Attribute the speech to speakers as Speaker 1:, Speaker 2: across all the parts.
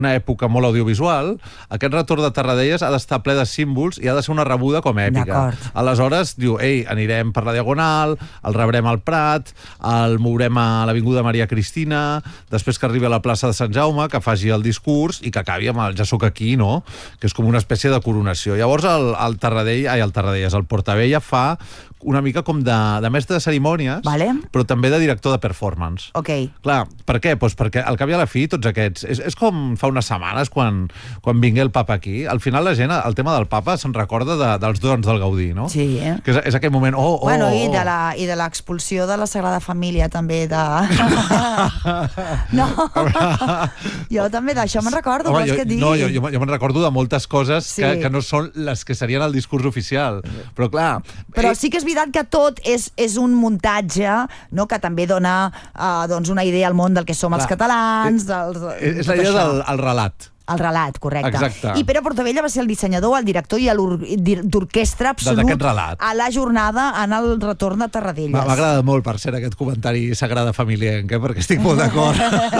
Speaker 1: una època molt audiovisual, aquest retorn de Tarradellas ha d'estar ple de símbols i ha de ser una rebuda com èpica. Aleshores, diu, anirem per la Diagonal, el rebrem al Prat, el mourem a l'Avinguda Maria Cristina, després que arribi a la plaça de Sant Jaume, que faci el discurs i que acabi amb el ja soc aquí, no? Que és com una espècie de coronació. Llavors, el Portavella fa una mica com de mestre de cerimònies, però també de director de performance. Clar, per què? Doncs perquè al cap i a la fi tots aquests... És com fa unes setmanes quan vingué el papa aquí. Al final la gent, el tema del papa, se'n recorda dels dons del Gaudí, no?
Speaker 2: Sí,
Speaker 1: Que és aquell moment...
Speaker 2: Bueno, i de l'expulsió de la Sagrada Família, també, de... No, jo també d'això me'n recordo, vols que et digui?
Speaker 1: No, jo me'n recordo de moltes coses que no són les que serien el discurs oficial. Però clar...
Speaker 2: Però sí que és veritat que tot és un muntatge, no?, que també dona una idea al món del que som els catalans.
Speaker 1: És la idea del relat.
Speaker 2: El relat, correcte.
Speaker 1: Exacte.
Speaker 2: I Pere Portavella va ser el dissenyador, el director i d'orquestra absolut a la jornada en el retorn de Tarradellas.
Speaker 1: M'ha agradat molt, per cert, aquest comentari Sagrada Familienc, perquè estic molt d'acord.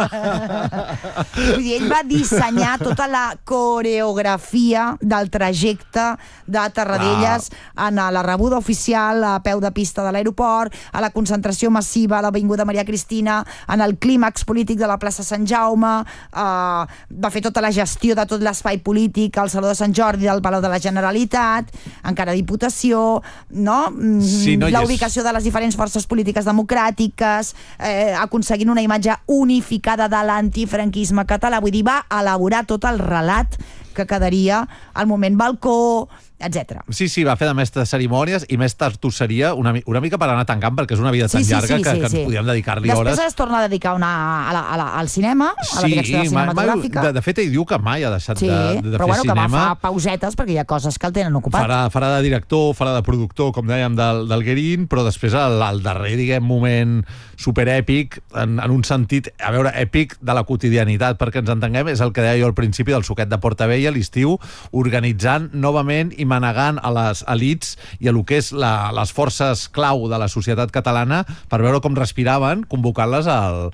Speaker 2: Vull dir, ell va dissenyar tota la coreografia del trajecte de Tarradellas en la rebuda oficial a peu de pista de l'aeroport, a la concentració massiva a l'Avinguda Maria Cristina, en el clímax polític de la plaça Sant Jaume, va fer tota la gestió de tot l'espai polític al Saló de Sant Jordi del Palau de la Generalitat, encara Diputació, no? La ubicació de les diferents forces polítiques democràtiques, aconseguint una imatge unificada de l'antifranquisme català. Vull dir, va elaborar tot el relat que quedaria al moment balcó, etc.
Speaker 1: Sí, va fer de mestre de cerimònies i més tartusseria una mica per anar tancant, perquè és una vida tan llarga que ens podíem dedicar-li hores.
Speaker 2: Després es torna a dedicar al cinema, a la direcció cinematogràfica.
Speaker 1: De fet, ell diu que mai ha deixat de fer cinema.
Speaker 2: Però bueno, que va fer pausetes perquè hi ha coses que el tenen ocupat.
Speaker 1: Farà de director, farà de productor, com dèiem, del Guerín, però després el darrer, diguem, moment superèpic, en un sentit, a veure, èpic de la quotidianitat, perquè ens entenguem, és el que deia jo al principi del suquet de Portavella, l'estiu, organitzant novament i manegant a les elits i a lo que és les forces clau de la societat catalana per veure com respiraven, convocant-les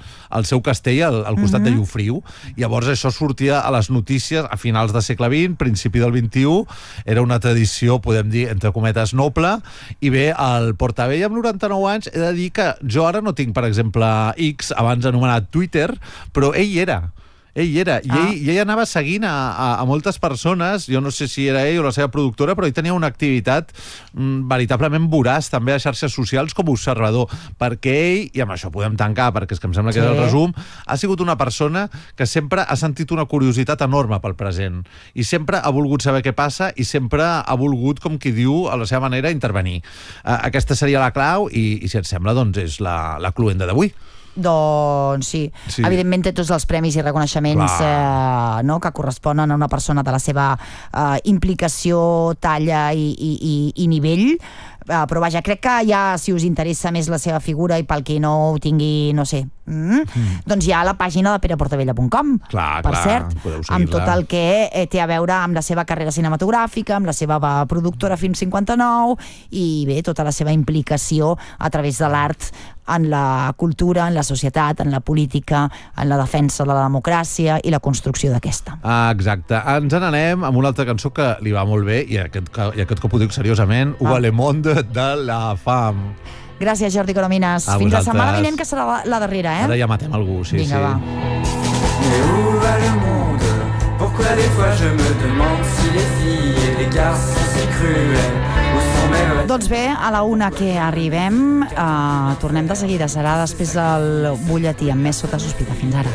Speaker 1: al seu castell al costat de Llofriu. Llavors això sortia a les notícies a finals del segle XX, principi del XXI, era una tradició, podem dir, entre cometes, noble, i bé, el Portavella amb 99 anys, he de dir que jo ara no tinc, per exemple, X, abans anomenat Twitter, però ell era. I ell anava seguint a moltes persones, jo no sé si era ell o la seva productora, però ell tenia una activitat veritablement voraç també a xarxes socials com a observador, perquè ell, i amb això podem tancar perquè és que em sembla que és el resum, ha sigut una persona que sempre ha sentit una curiositat enorme pel present i sempre ha volgut saber què passa i sempre ha volgut, com qui diu, a la seva manera intervenir. Aquesta seria la clau i si et sembla, doncs és la cluenda d'avui.
Speaker 2: Doncs sí. Evidentment té tots els premis i reconeixements que corresponen a una persona de la seva implicació, talla i nivell, però vaja, crec que ja, si us interessa més la seva figura i pel que no ho tingui, no sé, doncs hi ha la pàgina de pereportavella.com, per cert, amb tot el que té a veure amb la seva carrera cinematogràfica, amb la seva productora Film 59 i bé, tota la seva implicació a través de l'art en la cultura, en la societat, en la política, en la defensa de la democràcia i la construcció d'aquesta.
Speaker 1: Exacte. Ens n'anem amb una altra cançó que li va molt bé i aquest cop ho dic seriosament, Où va le monde de la femme.
Speaker 2: Gràcies, Jordi Coromines. Fins la setmana vinent, que serà la darrera,
Speaker 1: Ara ja matem algú, sí.
Speaker 2: Vinga, va.
Speaker 3: Mais où va le monde? Pourquoi des fois je me demande si les filles et les garçons si cruels?
Speaker 2: Doncs bé, a la una que arribem, tornem de seguida. Serà després del butlletí amb més Sota Sospita. Fins ara.